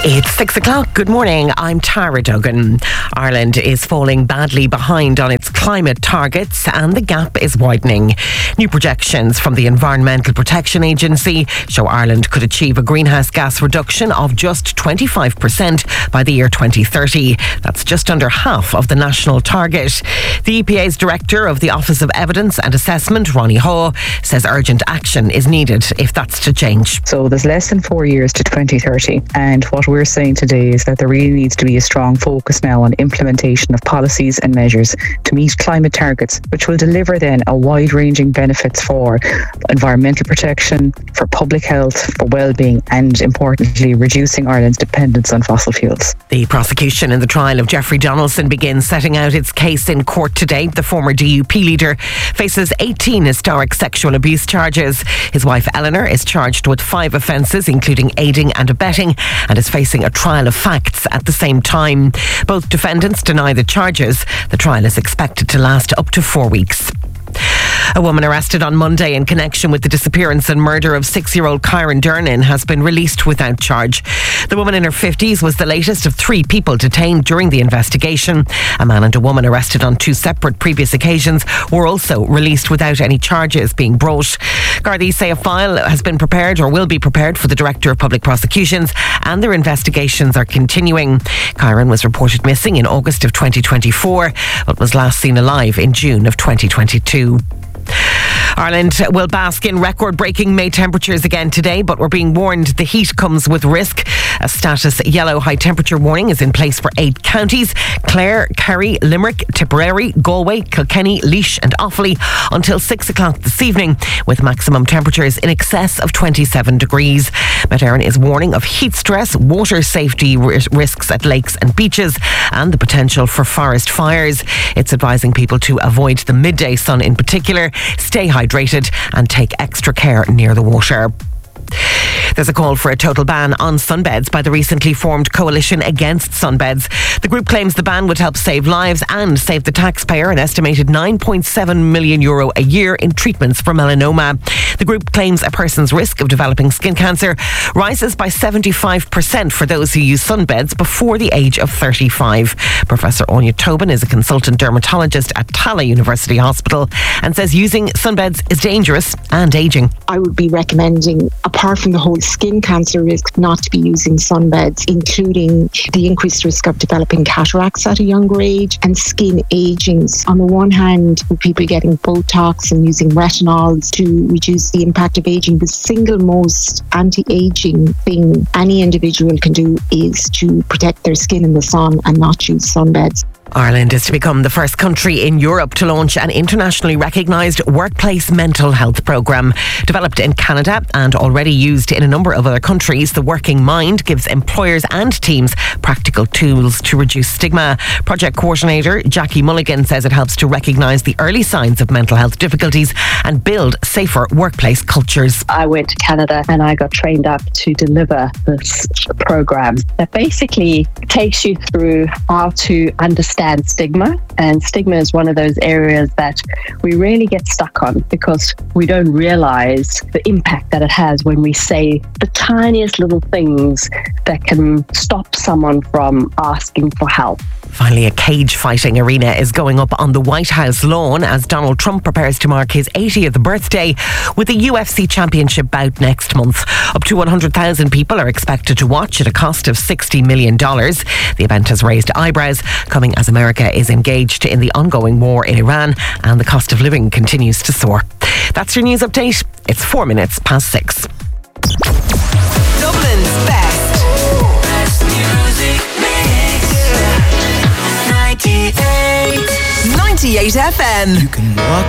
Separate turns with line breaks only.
It's 6 o'clock. Good morning. I'm Tara Duggan. Ireland is falling badly behind on its climate targets and the gap is widening. New projections from the Environmental Protection Agency show Ireland could achieve a greenhouse gas reduction of just 25% by the year 2030. That's just under half of the national target. The EPA's Director of the Office of Evidence and Assessment, Ronnie Ho, says urgent action is needed if that's to change.
So there's less than 4 years to 2030, and what we're saying today is that there really needs to be a strong focus now on implementation of policies and measures to meet climate targets, which will deliver then a wide-ranging benefits for environmental protection, for public health, for well-being, and importantly, reducing Ireland's dependence on fossil fuels.
The prosecution in the trial of Jeffrey Donaldson begins setting out its case in court today. The former DUP leader faces 18 historic sexual abuse charges. His wife Eleanor is charged with 5 offences, including aiding and abetting, and is facing a trial of facts at the same time. Both defendants deny the charges. The trial is expected to last up to 4 weeks. A woman arrested on Monday in connection with the disappearance and murder of 6-year-old Kyron Dernan has been released without charge. The woman in her 50s was the latest of 3 people detained during the investigation. A man and a woman arrested on 2 separate previous occasions were also released without any charges being brought. Gardaí say a file has been prepared or will be prepared for the Director of Public Prosecutions, and their investigations are continuing. Kyron was reported missing in August of 2024 but was last seen alive in June of 2022. Ireland will bask in record-breaking May temperatures again today, but we're being warned the heat comes with risk. A status yellow high temperature warning is in place for 8 counties: Clare, Kerry, Limerick, Tipperary, Galway, Kilkenny, Laois and Offaly until 6 o'clock this evening, with maximum temperatures in excess of 27 degrees. Met Éireann is warning of heat stress, water safety risks at lakes and beaches, and the potential for forest fires. It's advising people to avoid the midday sun in particular, stay hydrated and take extra care near the water. There's a call for a total ban on sunbeds by the recently formed Coalition Against Sunbeds. The group claims the ban would help save lives and save the taxpayer an estimated €9.7 million a year in treatments for melanoma. The group claims a person's risk of developing skin cancer rises by 75% for those who use sunbeds before the age of 35. Professor Anya Tobin is a consultant dermatologist at Tallaght University Hospital and says using sunbeds is dangerous and ageing.
I would be recommending, apart from the whole skin cancer risk, not to be using sunbeds, including the increased risk of developing cataracts at a younger age and skin aging. On the one hand, with people getting Botox and using retinols to reduce the impact of aging, the single most anti-aging thing any individual can do is to protect their skin in the sun and not use sunbeds.
Ireland is to become the first country in Europe to launch an internationally recognised workplace mental health programme. Developed in Canada and already used in a number of other countries, the Working Mind gives employers and teams practical tools to reduce stigma. Project coordinator Jackie Mulligan says it helps to recognise the early signs of mental health difficulties and build safer workplace cultures.
I went to Canada and I got trained up to deliver this programme that basically takes you through how to understand stigma, and stigma is one of those areas that we really get stuck on because we don't realize the impact that it has when we say the tiniest little things that can stop someone from asking for help.
Finally, a cage fighting arena is going up on the White House lawn as Donald Trump prepares to mark his 80th birthday with a UFC championship bout next month. Up to 100,000 people are expected to watch at a cost of $60 million. The event has raised eyebrows, coming as America is engaged in the ongoing war in Iran and the cost of living continues to soar. That's your news update. It's 4 minutes past 6.
Dublin's best music mix. 98 FM.
You can walk